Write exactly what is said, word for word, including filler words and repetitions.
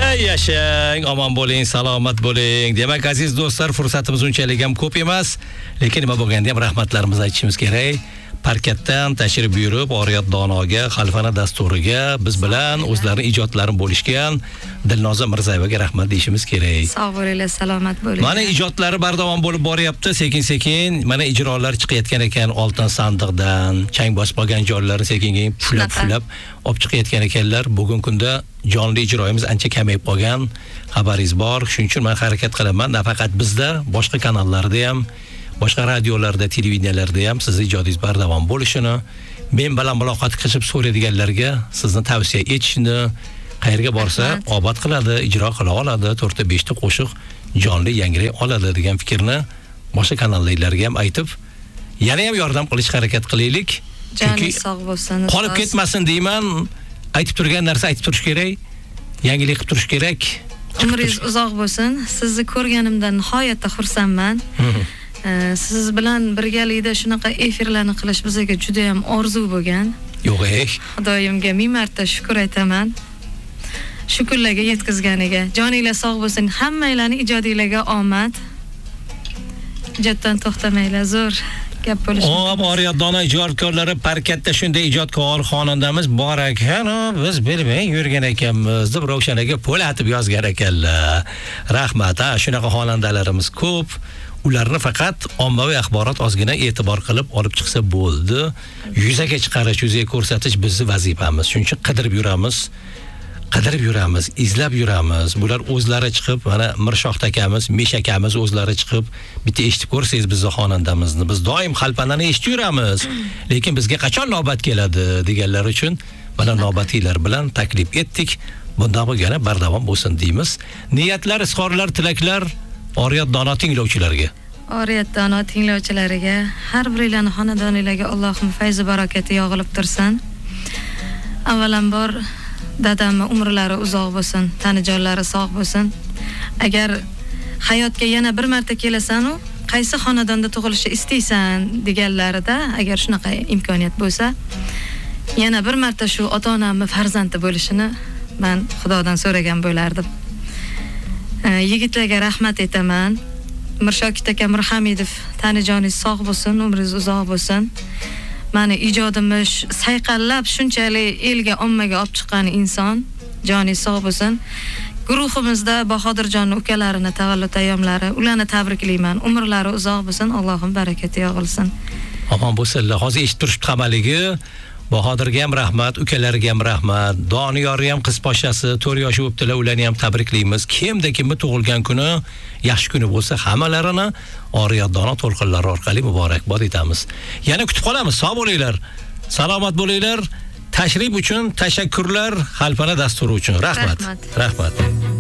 Yashang, omon bo'ling, salomat bo'ling. Demak, aziz do'stlar, fursatimiz unchalik ham ko'p emas, lekin nima bo'lganda ham rahmatlarimizni aytishimiz kerak. Parkatdan tashrif buyurib, Oriyat Donoga, Xalfana dasturiga biz bilan o'zlarining ijodlarini bo'lishgan Dilnoza Mirzayevaga rahmat deyishimiz kerak. Sog' bo'linglar, salomat bo'linglar. Mana ijodlari bardavom bo'lib boryapti, sekin-sekin mana ijrolar chiqayotgan ekan Oltin sandiqdan, chang bosib qolgan joylarni sekin-sekin puflab-puflab olib chiqayotgan ekanlar. Bugungi kunda jonli ijroyimiz ancha kamayib qolgan, xabaringiz bor. Shuning uchun men harakat qilaman, nafaqat bizda, boshqa kanallarda ham, boshqa radiolarda, televideniyalarda ham sizni ijodingiz bardavom bo'lishini, men bilan muloqot qilib so'raydiganlarga sizni tavsiya etishni, qayerga borsa obod qiladi, ijro qila oladi, to'rtta beshta qo'shiq jonli yangray oladi degan fikrni boshqa kanallarga ham aytib, yana ham yordam qilishga harakat qilaylik. Chunki sog' bo'lsin. Qolib ketmasin deyman, aytib turgan narsa aytib turish kerak, yangilik qilib turish kerak. Umringiz uzoq bo'lsin. Sizni ko'rganimdan nihoyatda xursandman. Siz bilan birgalikda shunaqa efirlarni qilish bizga juda ham orzu bo'lgan. Yo'q, ey. Xudoyimga ming marta shukr aytaman. Shukrlarga yetkazganiga. Joninglar sog' bo'lsin. Hammanglarning ijodingizga omad. Ijoddan to'xtamanglar, zo'r gap bo'lishi. O, Oriyat Dono ijodkorlari parkatda shunday ijodkor xonandamiz bor ekan, biz bilmay yurgan ekanmiz deb Ravshan aka pul atib yozgan ekanlar. Rahmat, ha, shunaqa xonandalarimiz ko'p. Ularni faqat ommaviy axborot ozgina e'tibor qilib olib chiqsa bo'ldi. Yuzaga chiqarish, yuzaga ko'rsatish bizning vazifamiz. Shuning uchun qidirib yuramiz. Qidirib yuramiz, izlab yuramiz. Bular o'zlari chiqib, mana Mirshoh akamiz, Mesh akamiz o'zlari chiqib, bitta eshitib ko'rsangiz bizni xonandamizni. Biz doim xalpanani eshitib yuramiz. Lekin bizga qachon navbat keladi deganlar uchun mana navbatiylar bilan taklif etdik. Bundan bo'lgani bardavom bo'lsin deymiz. Niyatlar, izhorlar, tilaklar Oriyat Dono tinglovchilariga. Oriyat Dono tinglovchilariga, har biringlarning xonadoningizga Allohning fayzi barakati yog'ilib tursin. Avvalambor dadamni umrlari uzoq bo'lsin, tanijonlari sog' bo'lsin. Agar hayotga yana bir marta kelasan-u, qaysi xonadonda tug'ilishni istaysan deganlarida, agar shunaqa imkoniyat bo'lsa, yana bir marta shu ota-onamning farzandi bo'lishini men Xudodan so'ragan bo'lardim. Yigitlarga rahmat etaman. Mirshokit aka Mirhamidov, tanijoningiz sog' bo'lsin, umringiz uzoq bo'lsin. Mani ijodimiz sayqallab shunchalik elga, ommaga olib chiqqan inson, joningiz sog' bo'lsin. Guruhimizda Bahodirjon ukalarini tavallud ayyomlari, ularni tabriklayman. Umrlari uzoq bo'lsin, Allohning barakati yog'ilsin. Omon bo'lsinlar. Hozir eshitib turishibdi hammaligi. Bahodirga ham rahmat, ukalariga ham rahmat. Doniyorga ham qiz poshasi to'rt yosh bo'libdilar, ularni ham tabriklaymiz. Kimda kimni tug'ilgan kuni, yaxshi kuni bo'lsa, hammalarini Oriyat Dono to'lqinlari orqali muborakbod etamiz. Yana kutib qolamiz. Sog' bo'linglar, salomat bo'linglar. Tashrif uchun tashakkurlar, Xalfana dasturi uchun. Rahmat. Rahmat.